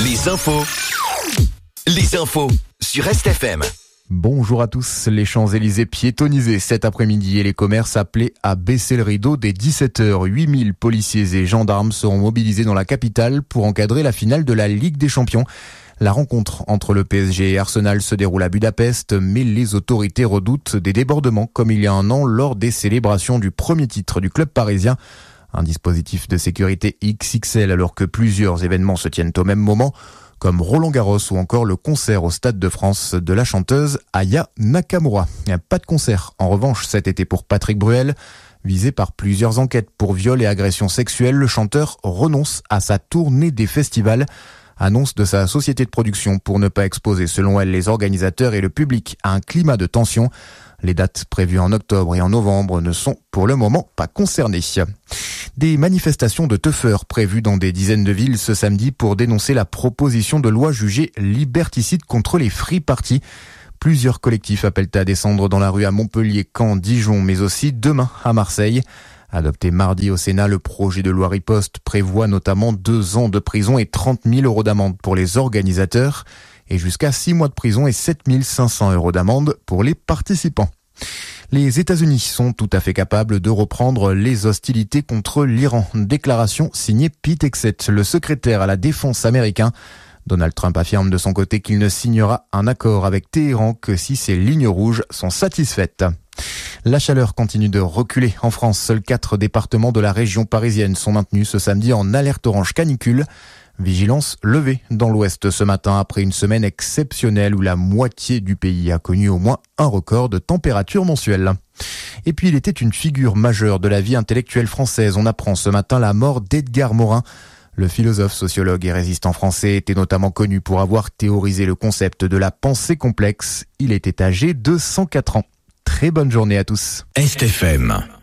Les infos sur Rest FM. Bonjour à tous. Les Champs-Élysées piétonnisés cet après-midi et les commerces appelés à baisser le rideau dès 17h. 8000 policiers et gendarmes seront mobilisés dans la capitale pour encadrer la finale de la Ligue des Champions. La rencontre entre le PSG et Arsenal se déroule à Budapest, mais les autorités redoutent des débordements comme il y a un an lors des célébrations du premier titre du club parisien. Un dispositif de sécurité XXL alors que plusieurs événements se tiennent au même moment, comme Roland-Garros ou encore le concert au Stade de France de la chanteuse Aya Nakamura. Pas de concert, en revanche, cet été pour Patrick Bruel. Visé par plusieurs enquêtes pour viol et agression sexuelle, le chanteur renonce à sa tournée des festivals. Annonce de sa société de production pour ne pas exposer, selon elle, les organisateurs et le public à un climat de tension. Les dates prévues en octobre et en novembre ne sont pour le moment pas concernées. Des manifestations de teufeurs prévues dans des dizaines de villes ce samedi pour dénoncer la proposition de loi jugée liberticide contre les free parties. Plusieurs collectifs appellent à descendre dans la rue à Montpellier, Caen, Dijon, mais aussi demain à Marseille. Adopté mardi au Sénat, le projet de loi riposte prévoit notamment 2 ans de prison et 30 000 euros d'amende pour les organisateurs et jusqu'à 6 mois de prison et 7 500 euros d'amende pour les participants. Les États-Unis sont tout à fait capables de reprendre les hostilités contre l'Iran. Déclaration signée Pete Hegseth, le secrétaire à la défense américain. Donald Trump affirme de son côté qu'il ne signera un accord avec Téhéran que si ses lignes rouges sont satisfaites. La chaleur continue de reculer en France. Seuls 4 départements de la région parisienne sont maintenus ce samedi en alerte orange canicule. Vigilance levée dans l'ouest ce matin après une semaine exceptionnelle où la moitié du pays a connu au moins un record de température mensuelle. Et puis il était une figure majeure de la vie intellectuelle française. On apprend ce matin la mort d'Edgar Morin. Le philosophe, sociologue et résistant français était notamment connu pour avoir théorisé le concept de la pensée complexe. Il était âgé de 104 ans. Très bonne journée à tous. Rest FM.